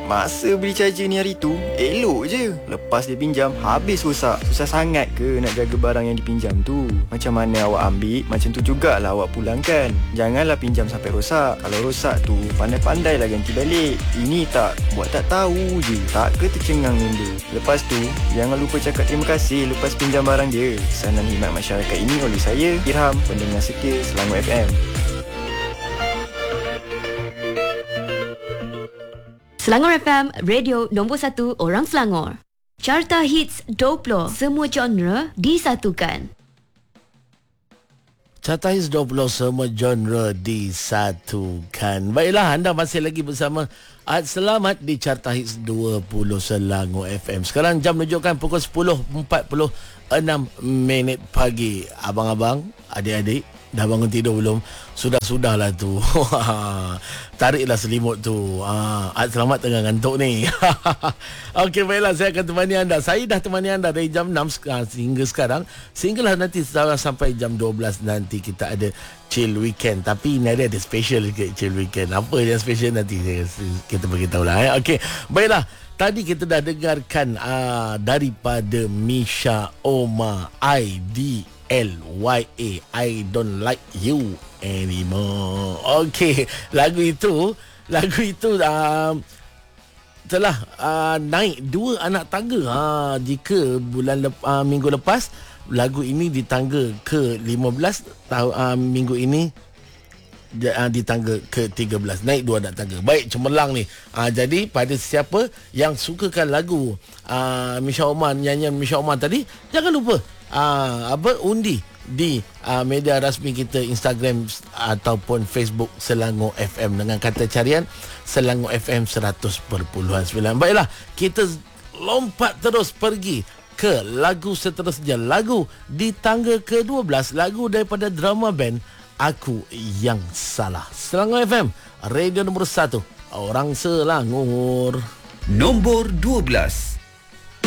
Masa beli charger ni hari tu, elok je. Lepas dia pinjam, habis rosak. Susah sangat ke nak jaga barang yang dipinjam tu? Macam mana awak ambil, macam tu jugalah awak pulangkan. Janganlah pinjam sampai rosak. Kalau rosak tu, pandai-pandailah ganti balik. Ini tak, buat tak tahu je. Tak ke tercengang member. Lepas tu, jangan lupa cakap terima kasih lepas pinjam barang dia. Pesanan khidmat masyarakat ini oleh saya, Irham, pendengar setia Selangor FM. Selangor FM, radio nombor 1 orang Selangor. Carta Hits 20, semua genre disatukan. Carta Hits 20, semua genre disatukan. Baiklah, anda masih lagi bersama Ad Selamat di Carta Hits 20 Selangor FM. Sekarang jam menunjukkan pukul 10.46 pagi. Abang-abang, adik-adik, dah bangun tidur belum? Sudahlah tu. Tariklah selimut tu. Ad Selamat tengah ngantuk ni. Okey, baiklah, saya akan temani anda. Saya dah temani anda dari jam 6 hingga sekarang. Sehinggalah nanti sampai jam 12 nanti kita ada chill weekend. Tapi ni ada special sikit chill weekend. Apa yang special nanti kita beritahu lah. Okey, baiklah. Tadi kita dah dengarkan daripada Misha Omar, IDLYA, I don't like you anymore. Okey, lagu itu telah naik 2 anak tangga. Jika minggu lepas lagu ini di tangga ke-15, minggu ini di tangga ke-13, naik 2 anak tangga. Baik, cemerlang ni. Jadi pada siapa yang sukakan lagu Misha Omar, nyanyian Misha Omar tadi, jangan lupa undi di media rasmi kita, Instagram ataupun Facebook Selangor FM dengan kata carian Selangor FM 100.9. Baiklah, kita lompat terus pergi ke lagu seterusnya. Lagu di tangga ke-12, lagu daripada drama band Aku Yang Salah. Selangor FM, radio nombor 1 orang Selangor. Nombor 12.